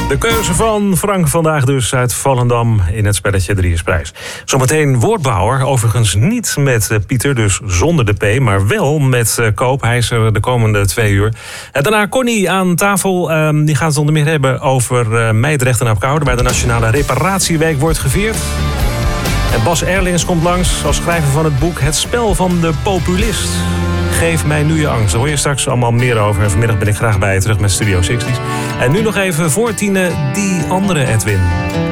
De keuze van Frank vandaag dus uit Volendam in het spelletje Drieënsprijs. Zometeen Woordbouwer, overigens niet met Pieter, dus zonder de P, maar wel met Koop. Hij is er de komende 2 uur. Daarna Connie aan tafel. Die gaat het onder meer hebben over Meidrecht en Apkoude, bij de Nationale Reparatieweek wordt gevierd. En Bas Erlings komt langs als schrijver van het boek Het Spel van de Populist. Geef mij nu je angst. Daar hoor je straks allemaal meer over. En vanmiddag ben ik graag bij je terug met Studio 60's. En nu nog even voor 10 die andere Edwin.